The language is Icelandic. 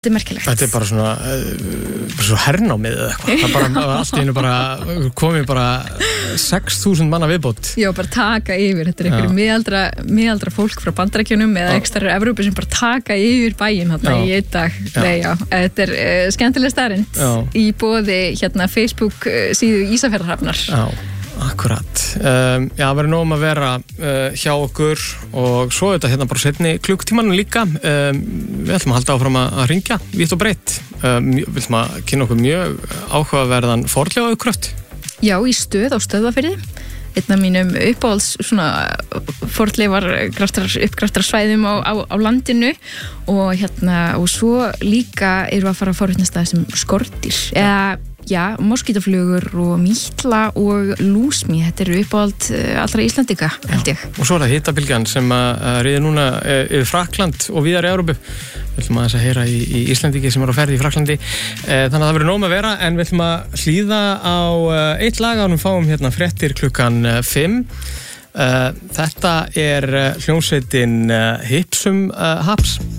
Þetta er merkilegt. Þetta bara svona svo hernámið eða eitthvað. Það bara allt í einu bara komið bara 6.000 manna viðbót. Já, bara taka yfir. Þetta er einhverju miðaldra fólk frá Bandaríkjunum eða ekstrar Evrópu sem bara taka yfir bæinn þarna í einn dag. Nei, já. Þetta er skemmtileg staðreynd í boði Facebook síðu Ísafjarðarhafnar. Já. Akkurat. Já, það verður nóg að vera hjá okkur og svo þetta bara seinni klukkutímanum líka. Við ætlum að halda áfram að hringja vítt og breitt. Við ætlum að kynna okkur mjög áhugaverðan fornleifauppgröft. Já, í Stöð á Stöðvarfirði. Einn af mínum uppáhalds svona uppgraftarsvæðum á landinu og svo líka erum við að fara að forvitnast það sem skordýr eða moskítaflugur og mítla og lúsmi. Þetta eru uppáhald allra Íslandinga, held ég. Og svo það hitabylgjan sem ríður núna yfir Frakkland og víðar í Evrópu. Við ætlum að heyra í Íslandingi sem á ferð í Frakklandi. Þannig að það verður nóg að vera, en við ætlum að hlýða á eitt lag ánum fáum fréttir klukkan 5. Þetta er hljómsveitin Hipsum Haps.